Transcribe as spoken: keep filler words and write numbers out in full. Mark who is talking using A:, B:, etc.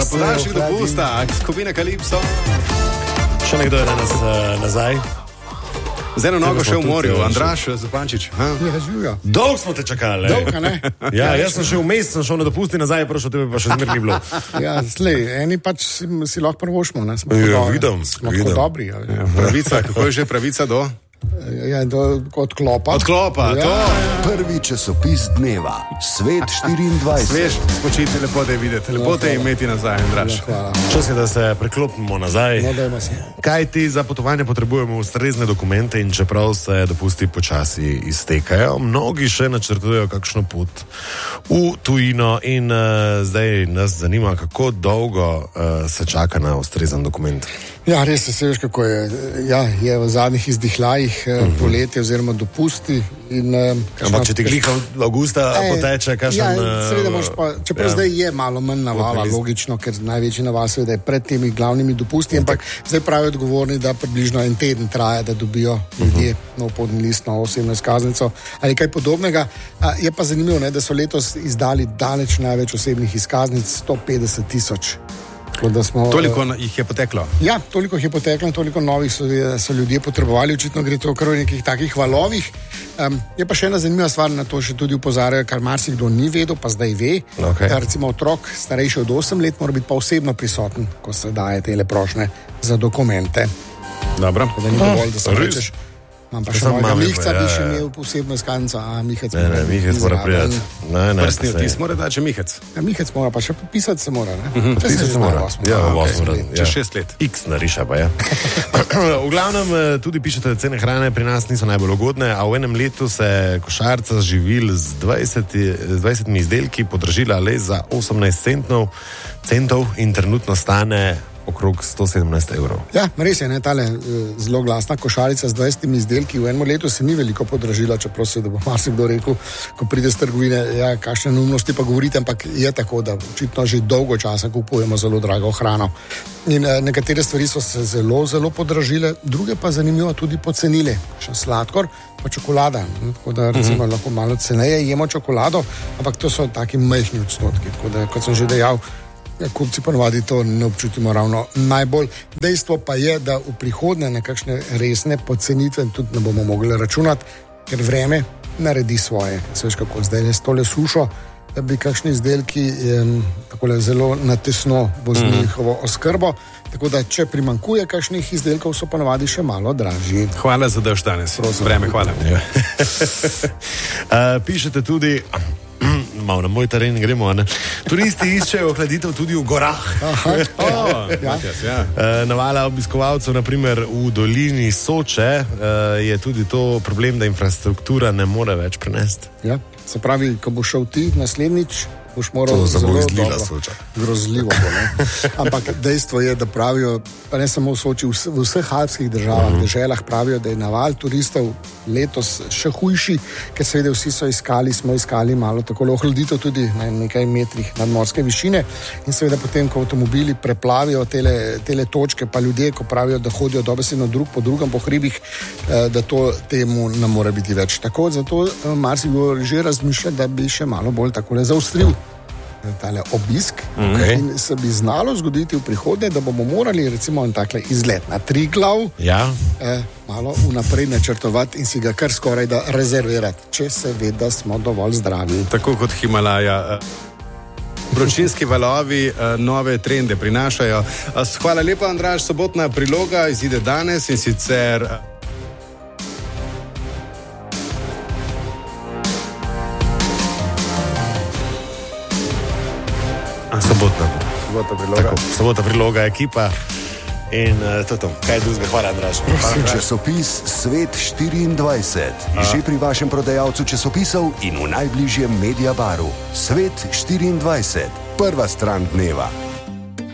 A: uh, podaljšek dopusta, skupina Kalipso.
B: Še nekdo je danes uh, nazaj.
A: Z eno nogo še v morju, Andraš Zupančič.
C: Ja, živijo.
B: Dolgo smo te čakali.
C: Dolgo, ne?
B: Ja, jaz sem še vmes, sem šel na dopusti nazaj, prošel tebe pa še zmer ni bilo.
C: Ja, slej, eni pač si, si lahko prvošmo, ne? Smo
B: Ja,
C: tako,
B: vidim,
C: smo
B: vidim.
C: tako dobri. Ja.
A: Ja, pravica, kako je že pravica do?
C: Ja, do, od klopa.
A: Od klopa,
C: ja.
A: to.
D: Prvi časopis dneva, Svet štiriindvajset.
A: Svež, spočiti, lepo te je videti, lepo te je imeti nazaj, Andraš.
C: Ja, hvala.
B: Čas je, da se preklopimo nazaj.
C: No, dajmo se.
B: Kaj ti za potovanje potrebujemo ustrezne dokumente in čeprav se dopusti počasi iztekajo, mnogi še načrtujejo kakšno pot v tujino in uh, zdaj nas zanima, kako dolgo uh, se čaka na ustrezen dokument.
C: Ja, res se veš, kako je. Ja, je v zadnjih izdihljajih uh-huh. poletje oziroma dopusti. In, uh,
B: Ampak če ti glika v avgusta
C: Ej,
B: poteče, kakšen...
C: Ja, seveda moraš pa, čeprav
B: ja.
C: zdaj je malo manj navala, logično, ker največji naval seveda je pred temi glavnimi dopusti, ampak zdaj pravi odgovorni, da približno en teden traja, da dobijo ljudje uh-huh. nov potni list, novo osebno izkaznico ali kaj podobnega. A, je pa zanimivo, ne, da so letos izdali daleč največ osebnih izkaznic, sto petdeset tisoč. Smo,
A: Toliko jih je poteklo.
C: Ja, toliko jih je poteklo in toliko novih so, so ljudje potrebovali, očitno gre to kar v nekih takih valovih. Um, je pa še ena zanimiva stvar, na to še tudi upozarjajo, kar marsikdo ni vedel, pa zdaj ve.
B: Okay.
C: Da recimo otrok starejši od osem let mora biti pa osebno prisoten, ko se daje tele prošnje za dokumente.
A: Dobro.
C: Da ni dovolj, da se rečeš. Imam pa še mojega Mihca, bi še imel posebno izkaznico, a Mihec
B: Ne, ne, Mihec mora prijeti. Ne, ne,
A: Prstni vtis mora dati, če Mihec.
C: Ja, Mihec mora pa še popisati se mora, ne?
B: Uh-huh. Pisati se mora. Ja, v osmem
C: okay.
B: razredu.
A: Čez
B: Ja.
A: šest let.
B: X nariša pa je. V glavnem tudi pišete, da cene hrane pri nas niso najbolj ugodne, a v enem letu se košarica živil z dvajsetimi izdelki podražila le za osemnajst centov, centov in trenutno stane okrog sto sedemnajst evrov.
C: Ja, res je, ne, tale uh, zelo glasna košarica z dvajsetimi izdelki v enem letu se ni veliko podražila, čeprav se, da bo marsikdo rekel, ko pride z trgovine, ja, kakšne neumnosti pa govorite, ampak je tako, da očitno že dolgo časa kupujemo zelo drago hrano. In uh, nekatere stvari so se zelo, zelo podražile, druge pa zanimivo tudi pocenile. Še sladkor, pa čokolada. Ne, tako da recimo uh-huh. lahko malo ceneje jemo čokolado, ampak to so taki majhni odstotki. Tako da, kot sem že dejal, kupci ponovadi to ne občutimo ravno najbolj. Dejstvo pa je, da v prihodnje nekakšne resne pocenitve tudi ne bomo mogli računati, ker vreme naredi svoje. Se veš, kako zdaj je s tole sušo, da bi kakšni izdelki um, takole zelo natesno vozili mm. njihovo oskrbo. Tako da, če primankuje kakšnih izdelkov, so ponovadi še malo dražji.
A: Hvala za dež danes. Prosim. Vreme, hvala.
B: Ja. uh, pišete tudi... Malo na moj teren gremo, ne? Turisti iščejo ohladitev tudi v gorah.
C: Aha,
A: Oh,
C: ja.
A: ja.
B: Uh, navala obiskovalcev, naprimer v dolini Soče, uh, je tudi to problem, da infrastruktura ne more več prenesti.
C: Ja, se pravi, ko bo šel ti naslednjič, boš moral
B: To se bo
C: zelo
B: izlila
C: dobro.
B: Soča.
C: Grozljivo bo, ne? Ampak dejstvo je, da pravijo, pa ne samo v Soči, v, v vseh alpskih državah, uh-huh. deželah pravijo, da je naval turistov letos še hujši, ker seveda vsi so iskali, smo iskali malo tako ohladitev tudi na nekaj metrih nadmorske višine in seveda potem, ko avtomobili preplavijo tele, tele točke, pa ljudje, ko pravijo, da hodijo dobesedno drug po drugem po hribih, da to temu ne more biti več. Tako, zato marsikdo že razmišlja, da bi še malo bolj takole zaostril tale obisk okay. in se bi znalo zgoditi v prihodnje, da bomo morali recimo en takle izlet na Triglav
B: Ja.
C: eh, malo vnaprej načrtovati in si ga kar skoraj da rezervirati, če seveda smo dovolj zdravi.
A: Tako kot Himalaja. Vročinski valovi uh, nove trende prinašajo. Uh, hvala lepa, Andraž, sobotna priloga izide danes in sicer... Uh,
B: Sobotna.
A: Sobotna priloga.
B: Tako, sobotna priloga, ekipa in uh, to je to. Kaj je drugega? Hvala, Andraž.
D: Časopis Svet štiriindvajset je že pri vašem prodajalcu časopisov in v najbližjem Mediabaru. Svet štiriindvajset, prva stran dneva.